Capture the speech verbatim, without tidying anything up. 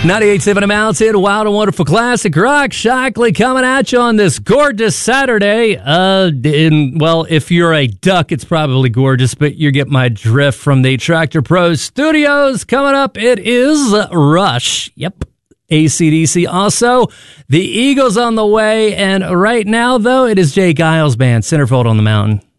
ninety-eight point seven Mountain, Wild and Wonderful Classic Rock. Shockley coming at you on this gorgeous Saturday. Uh, in, well, if you're a duck, it's probably gorgeous, but you get my drift from the Tractor Pro Studios. Coming up, it is Rush. Yep. A C D C also. The Eagles on the way. And right now, though, it is Jay Giles Band, Centerfold on the Mountain.